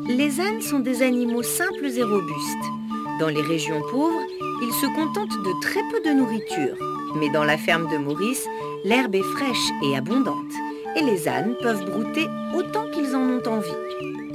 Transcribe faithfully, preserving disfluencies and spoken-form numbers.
Les ânes sont des animaux simples et robustes. Dans les régions pauvres, ils se contentent de très peu de nourriture. Mais dans la ferme de Maurice, l'herbe est fraîche et abondante. Et les ânes peuvent brouter autant qu'ils en ont envie.